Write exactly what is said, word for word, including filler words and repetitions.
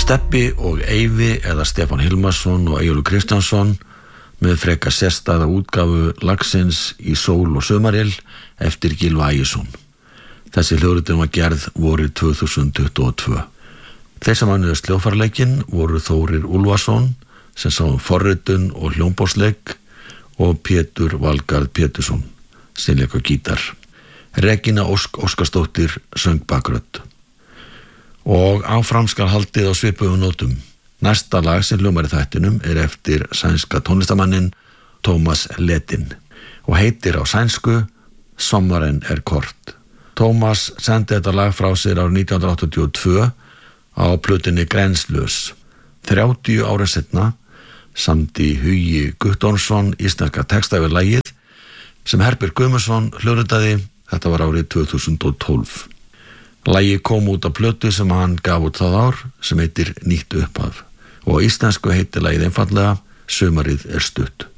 Stebbi og Eyvi eða Stefán Hilmarsson og Eyjólfur Kristjánsson með frekar sérstæða útgáfu lagsins Í sól og sumarill eftir Gylfa Ægisson. Þessi hljóðritin var gerð vorið tvö þúsund tuttugu og tvö. Þeir sem hannuðu hljóðfæraleikinn voru Þórir Úlfarsson sem sá um forritun og hljómborðsleik og Pétur Valgarð Pétursson sem lék á gítar. Regína Ósk Óskarsdóttir söng bakrödd. Og áfram skal haldið á svipuðum nótum. Næsta lag sem hljómar í þættinum er eftir sænska tónlistarmanninn Tómas Ledin og heitir á sænsku Sommaren er kort. Tómas sendi þetta lag frá sér árið nítján hundruð áttatíu og tvö á plötunni Grænslaus. þrjátíu ára seinna samdi Hugi Guttormsson íslenska texta yfir lagið sem Herbert Guðmundsson hljóðritaði. Þetta var árið tvö þúsund og tólf. Lagið kom út á plötu sem hann gaf út það ár sem heitir Nýtt upphaf og á íslensku heitir lagið einfaldlega Sumarið er stutt.